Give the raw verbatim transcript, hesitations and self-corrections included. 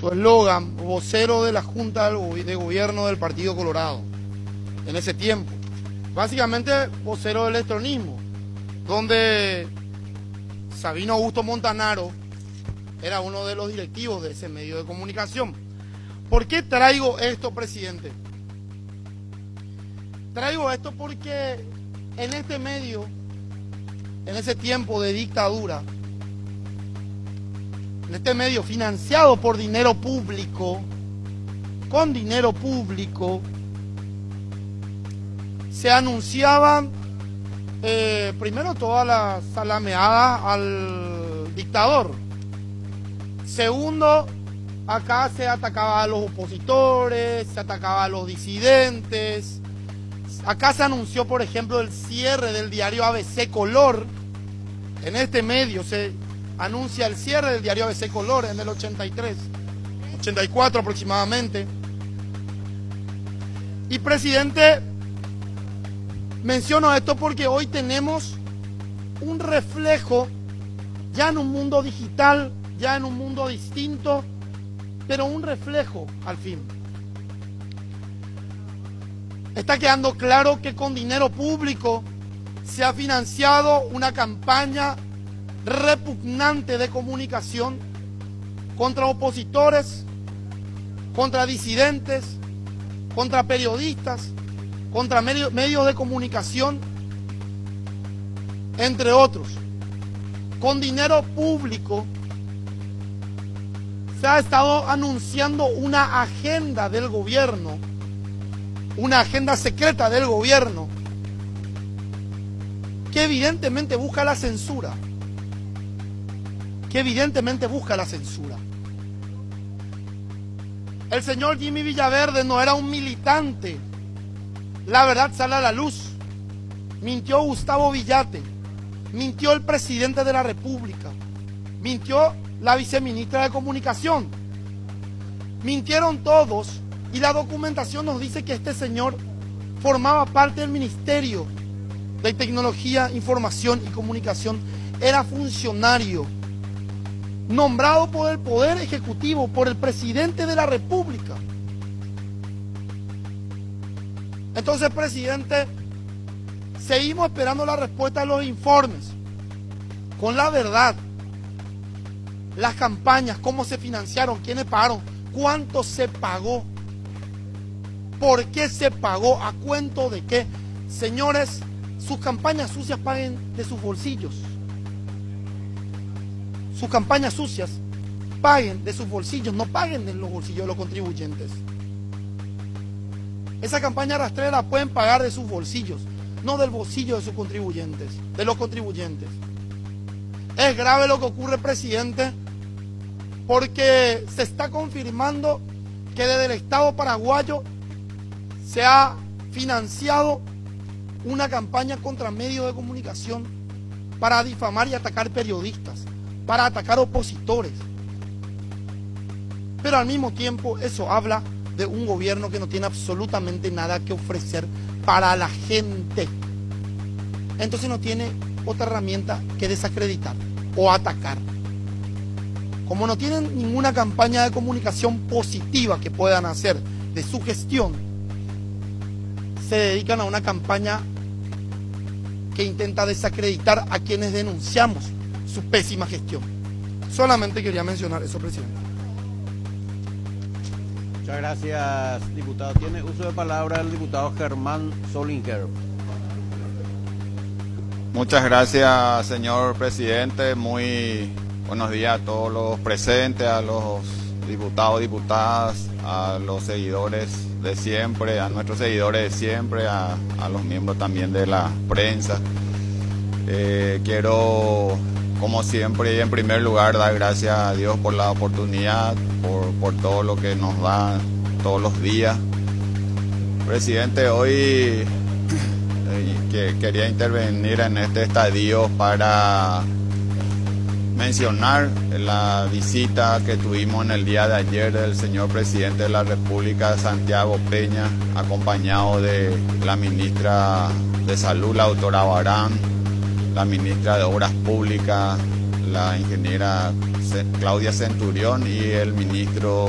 su eslogan, vocero de la Junta de Gobierno del Partido Colorado, en ese tiempo. Básicamente vocero del electronismo, donde Sabino Augusto Montanaro era uno de los directivos de ese medio de comunicación. ¿Por qué traigo esto, presidente? Traigo esto porque en este medio, en ese tiempo de dictadura, en este medio financiado por dinero público, con dinero público, se anunciaban eh, primero todas las salameadas al dictador. Segundo, acá se atacaba a los opositores, se atacaba a los disidentes. Acá se anunció, por ejemplo, el cierre del diario A B C Color. En este medio se anuncia el cierre del diario A B C Color en el ochenta y tres, ochenta y cuatro aproximadamente. Y, presidente, menciono esto porque hoy tenemos un reflejo, ya en un mundo digital, ya en un mundo distinto, pero un reflejo al fin. Está quedando claro que con dinero público se ha financiado una campaña repugnante de comunicación contra opositores, contra disidentes, contra periodistas, contra medios, medios de comunicación, entre otros. Con dinero público se ha estado anunciando una agenda del gobierno, una agenda secreta del gobierno, que evidentemente busca la censura, que evidentemente busca la censura. El señor Jimmy Villaverde no era un militante, la verdad sale a la luz. Mintió Gustavo Villate, mintió el presidente de la República, mintió la viceministra de Comunicación, mintieron todos, y la documentación nos dice que este señor formaba parte del Ministerio de Tecnología, Información y Comunicación, era funcionario nombrado por el Poder Ejecutivo, por el presidente de la República. Entonces, presidente, seguimos esperando la respuesta de los informes, con la verdad, las campañas, cómo se financiaron, quiénes pagaron, cuánto se pagó, por qué se pagó, a cuento de qué. Señores, sus campañas sucias paguen de sus bolsillos. Sus campañas sucias paguen de sus bolsillos, no paguen de los bolsillos de los contribuyentes. Esa campaña rastrera pueden pagar de sus bolsillos, no del bolsillo de sus contribuyentes, de los contribuyentes. Es grave lo que ocurre, presidente, porque se está confirmando que desde el Estado paraguayo se ha financiado una campaña contra medios de comunicación para difamar y atacar periodistas, para atacar opositores. Pero al mismo tiempo eso habla de un gobierno que no tiene absolutamente nada que ofrecer para la gente. Entonces no tiene otra herramienta que desacreditar o atacar. Como no tienen ninguna campaña de comunicación positiva que puedan hacer de su gestión, se dedican a una campaña que intenta desacreditar a quienes denunciamos su pésima gestión. Solamente quería mencionar eso, presidente. Muchas gracias, diputado. Tiene uso de palabra el diputado Germán Solinger. Muchas gracias, señor presidente. Muy buenos días a todos los presentes, a los diputados, diputadas, a los seguidores de siempre, a nuestros seguidores de siempre, a, a los miembros también de la prensa. Eh, quiero, como siempre y en primer lugar, dar gracias a Dios por la oportunidad, por, por todo lo que nos da todos los días. Presidente, hoy eh, que, quería intervenir en este estadio para mencionar la visita que tuvimos en el día de ayer del señor presidente de la República, Santiago Peña, acompañado de la ministra de Salud, la doctora Barán, la ministra de Obras Públicas, la ingeniera Claudia Centurión, y el ministro